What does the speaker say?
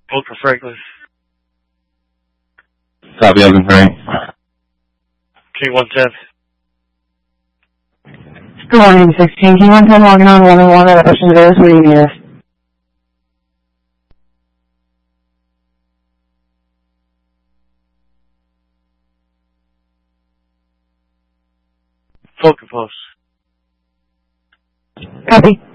Hold for Franklin. Copy, Elgin Frank. King 110. Good morning, 16. King 110 logging on 1-1 at Ocean Views. What do you need us? Focus post. Copy.